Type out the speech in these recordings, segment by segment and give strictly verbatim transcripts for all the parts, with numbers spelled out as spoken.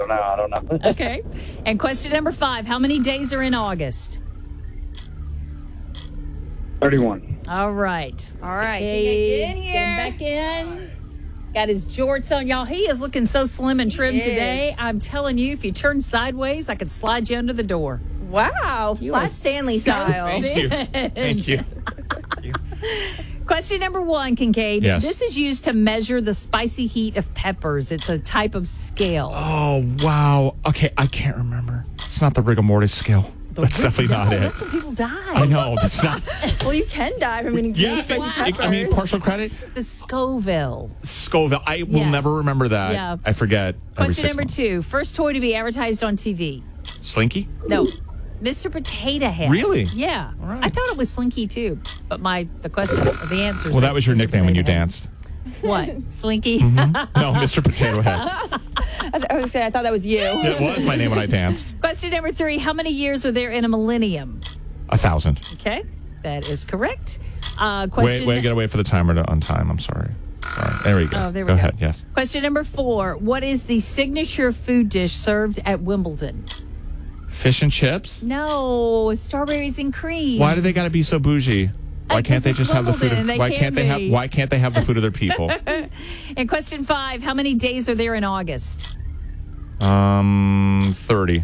don't know. I don't know. Okay. And question number five. How many days are in August? thirty-one. All right. All right. Hey, Get in here. Get back in. Got his jorts on. Y'all, he is looking so slim and trim He today. is. I'm telling you, if you turn sideways, I could slide you under the door. Wow. You Flat are Stanley so style. thin. Thank you. Question number one, Kincaid. Yes. This is used to measure the spicy heat of peppers. It's a type of scale. Oh, wow. Okay, I can't remember. It's not the rigor mortis scale. That's definitely not No, it. That's when people die. I know. That's not. Well, you can die from eating too Yeah, many spicy wow. peppers. I mean, partial credit. The Scoville. Scoville. I will Yes. never remember that. Yeah. I forget. every Question six number months. two. First toy to be advertised on T V. Slinky? No. Mister Potato Head. Really? Yeah. All right. I thought it was Slinky too, but my the question, the answer. Well, that was your nickname when you danced. What? Slinky? No, Mister Potato Head. I, I was say I thought that was you. It was my name when I danced. Question number three. How many years are there in a millennium? A thousand. Okay. That is correct. Uh, Wait, question. wait, I gotta wait for the timer to on time. I'm sorry. Sorry. There we go. Oh, there we go go. ahead. Yes. Question number four. What is the signature food dish served at Wimbledon? Fish and chips. No, strawberries and cream. Why do they gotta be so bougie? Why Uh, can't 'cause they it's just have the food? Of, Wimbledon. They why can can't they have? be. Why can't they have the food of their people? And question five. How many days are there in August? um, thirty.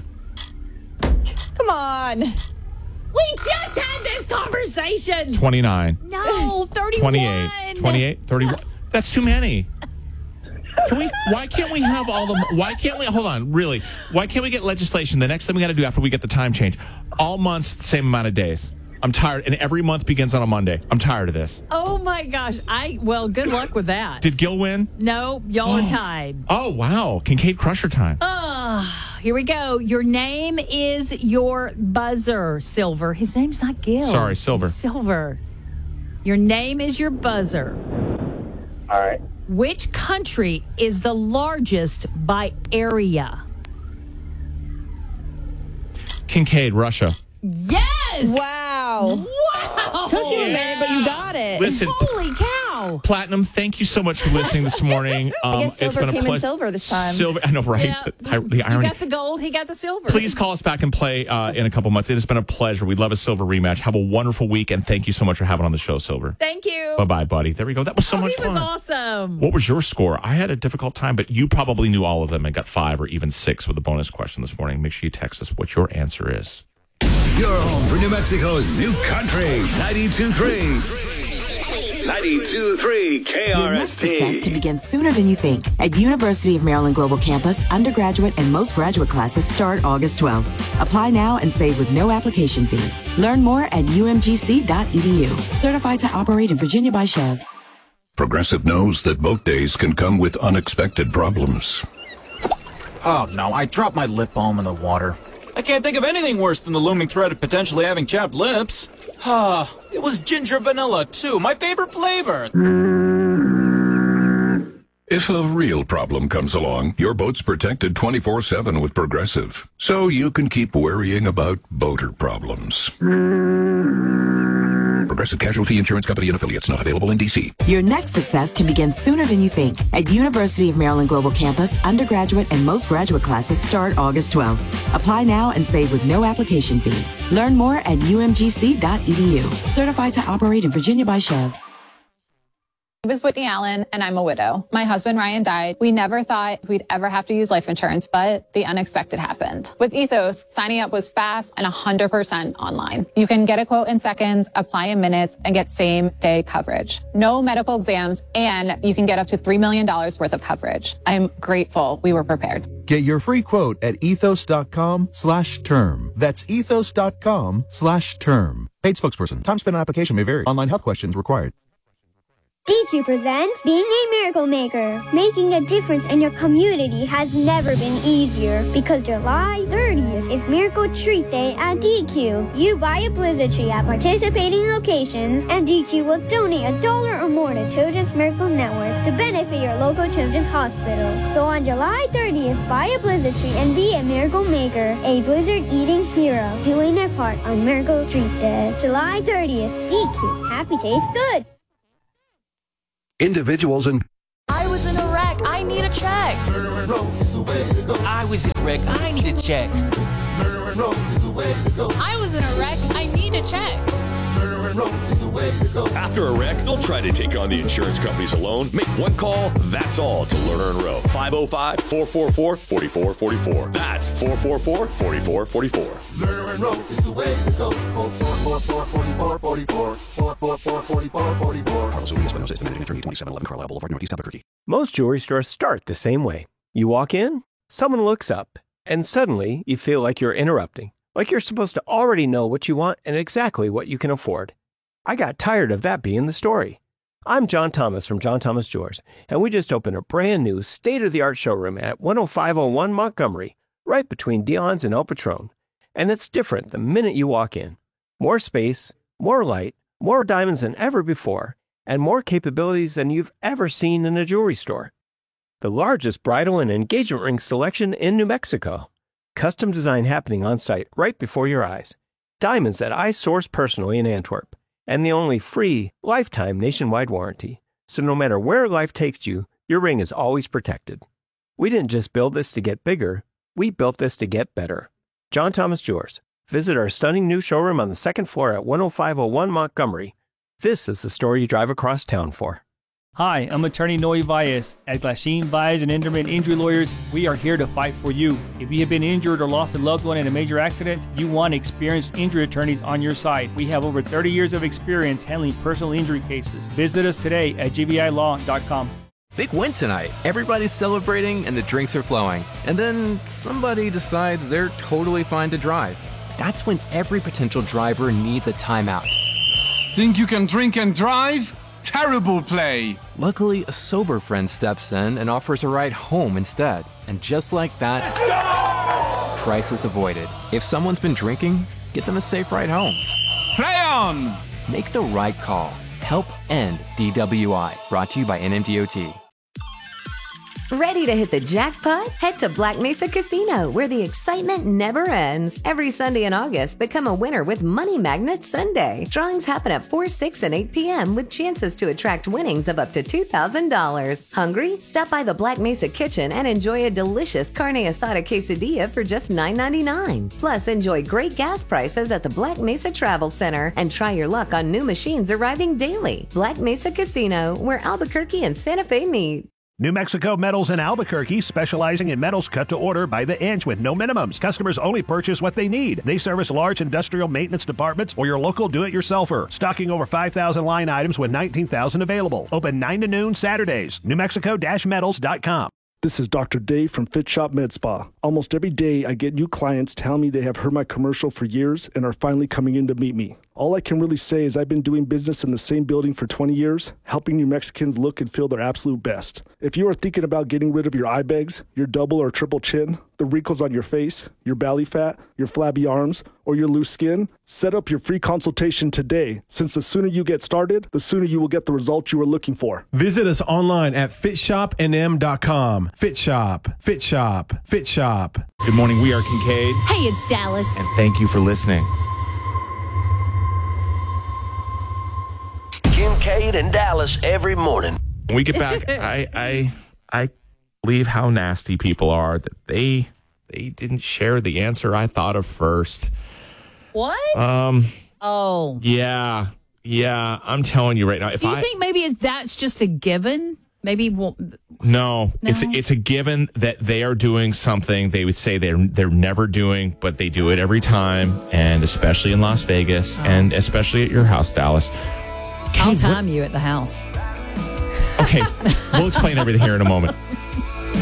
Come on. We just had this conversation. Twenty-nine. No, thirty-one. Twenty-eight. Twenty-eight. Thirty-one. That's too many. Can we? Why can't we have all the? Why can't we? Hold on, really? Why can't we get legislation? The next thing we got to do after we get the time change, all months, the same amount of days. I'm tired, and every month begins on a Monday. I'm tired of this. Oh my gosh. I well, good luck with that. Did Gil win? No, y'all are tied. Oh wow, Kincaid Crusher time. Ah, here we go. Your name is your buzzer, Silver. His name's not Gil. Sorry, Silver. It's Silver. Your name is your buzzer. All right. Which country is the largest by area? Kincaid, Russia. Yes! Wow. Wow! Took you a minute, but you got it. Listen, Holy cow! Platinum, thank you so much for listening this morning. Um, I guess silver it's been a came in pleasure. silver this time. Silver, I know, right? Yeah. The, the You irony. got the gold, he got the silver. Please call us back and play uh, in a couple months. It has been a pleasure. We'd love a silver rematch. Have a wonderful week, and thank you so much for having on the show, Silver. Thank you. Bye bye, buddy. There we go. That was so Oh, much he fun. was awesome. What was your score? I had a difficult time, but you probably knew all of them and got five or even six with the bonus question this morning. Make sure you text us what your answer is. You're home for New Mexico's new country, ninety-two point three. ninety-two point three K R S Your next success can T. begin sooner than you think. At University of Maryland Global Campus, undergraduate and most graduate classes start August twelfth. Apply now and save with no application fee. Learn more at u m g c dot e d u. Certified to operate in Virginia by Chev. Progressive knows that boat days can come with unexpected problems. Oh no, I dropped my lip balm in the water. I can't think of anything worse than the looming threat of potentially having chapped lips. Ah, it was ginger vanilla too, my favorite flavor. If a real problem comes along, your boat's protected twenty-four seven with Progressive, so you can keep worrying about boater problems. Progressive Casualty Insurance Company and affiliates, not available in D C. Your next success can begin sooner than you think. At University of Maryland Global Campus, undergraduate and most graduate classes start August twelfth. Apply now and save with no application fee. Learn more at u m g c dot e d u. Certified to operate in Virginia by Chev. My name is Whitney Allen, and I'm a widow. My husband, Ryan, died. We never thought we'd ever have to use life insurance, but the unexpected happened. With Ethos, signing up was fast and one hundred percent online. You can get a quote in seconds, apply in minutes, and get same-day coverage. No medical exams, and you can get up to three million dollars worth of coverage. I'm grateful we were prepared. Get your free quote at ethos.com slash term. That's ethos.com slash term. Paid spokesperson. Time spent on application may vary. Online health questions required. D Q presents Being a Miracle Maker. Making a difference in your community has never been easier because July thirtieth is Miracle Treat Day at D Q. You buy a Blizzard tree at participating locations and D Q will donate a dollar or more to Children's Miracle Network to benefit your local children's hospital. So on July thirtieth, buy a Blizzard tree and be a Miracle Maker, a Blizzard eating hero, doing their part on Miracle Treat Day. July thirtieth, D Q. Happy tastes good. Individuals and I was in Iraq. I I need a check. I was in a wreck. I need a check. I was in a wreck. I need a check. After a wreck, don't try to take on the insurance companies alone. Make one call, that's all, to Lerner and Rowe. five oh five, four four four, four four four four. That's four four four, four four four four. Lerner and Rowe is the way to go. four four four, four four four four. four four four, four four four four. Carlos Salinas, Mendoza, Managing Attorney, twenty-seven eleven Carlisle Boulevard, Northeast Albuquerque. Most jewelry stores start the same way. You walk in, someone looks up, and suddenly you feel like you're interrupting. Like you're supposed to already know what you want and exactly what you can afford. I got tired of that being the story. I'm John Thomas from John Thomas Jewelers, and we just opened a brand new state-of-the-art showroom at one oh five oh one Montgomery, right between Dion's and El Patron. And it's different the minute you walk in. More space, more light, more diamonds than ever before, and more capabilities than you've ever seen in a jewelry store. The largest bridal and engagement ring selection in New Mexico. Custom design happening on site right before your eyes. Diamonds that I source personally in Antwerp. And the only free, lifetime nationwide warranty. So no matter where life takes you, your ring is always protected. We didn't just build this to get bigger, we built this to get better. John Thomas Jewelers. Visit our stunning new showroom on the second floor at one oh five oh one Montgomery. This is the store you drive across town for. Hi, I'm attorney Noe Valles. At Glasheen, Valles and Inderman Injury Lawyers, we are here to fight for you. If you have been injured or lost a loved one in a major accident, you want experienced injury attorneys on your side. We have over thirty years of experience handling personal injury cases. Visit us today at g b i law dot com. Big win tonight. Everybody's celebrating and the drinks are flowing. And then somebody decides they're totally fine to drive. That's when every potential driver needs a timeout. Think you can drink and drive? Terrible play. Luckily, a sober friend steps in and offers a ride home instead. And just like that, crisis avoided. If someone's been drinking, get them a safe ride home. Play on! Make the right call. Help end D W I. Brought to you by N M D O T. Ready to hit the jackpot? Head to Black Mesa Casino, where the excitement never ends. Every Sunday in August, become a winner with Money Magnet Sunday. Drawings happen at four, six, and eight p.m. with chances to attract winnings of up to two thousand dollars. Hungry? Stop by the Black Mesa Kitchen and enjoy a delicious carne asada quesadilla for just nine ninety-nine. Plus, enjoy great gas prices at the Black Mesa Travel Center and try your luck on new machines arriving daily. Black Mesa Casino, where Albuquerque and Santa Fe meet. New Mexico Metals in Albuquerque, specializing in metals cut to order by the inch with no minimums. Customers only purchase what they need. They service large industrial maintenance departments or your local do-it-yourselfer. Stocking over five thousand line items with nineteen thousand available. Open nine to noon Saturdays. New Mexico Metals dot com. This is Doctor Dave from Fit Shop Med Spa. Almost every day I get new clients tell me they have heard my commercial for years and are finally coming in to meet me. All I can really say is I've been doing business in the same building for twenty years, helping New Mexicans look and feel their absolute best. If you are thinking about getting rid of your eye bags, your double or triple chin, the wrinkles on your face, your belly fat, your flabby arms, or your loose skin, set up your free consultation today, since the sooner you get started, the sooner you will get the results you are looking for. Visit us online at fit shop n m dot com. Fit Shop, Fit Shop, Fit Shop. Good morning, we are Kincaid. Hey, it's Dallas. And thank you for listening. Kincaid and Dallas every morning. When we get back, I I I believe how nasty people are that they they didn't share the answer I thought of first. What? Um. Oh. Yeah. Yeah. I'm telling you right now. If Do you I, think maybe it's, that's just a given? Maybe we'll, no, no, it's a, it's a given that they are doing something they would say they're they're never doing, but they do it every time, and especially in Las Vegas, oh. and especially at your house, Dallas. I'll time you at the house. Okay, we'll explain everything here in a moment.